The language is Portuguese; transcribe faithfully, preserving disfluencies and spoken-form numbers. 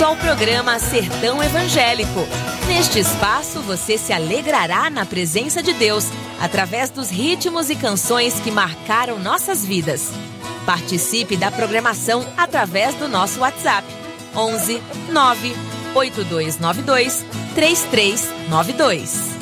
bem-vindo ao programa Sertão Evangélico. Neste espaço, você se alegrará na presença de Deus, através dos ritmos e canções que marcaram nossas vidas. Participe da programação através do nosso WhatsApp, onze nove oito dois nove dois três três nove dois.